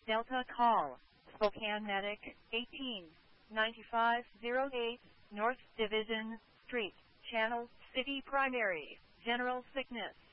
Delta call. Spokane Medic 189508 North Division Street, Channel City Primary, General Sickness.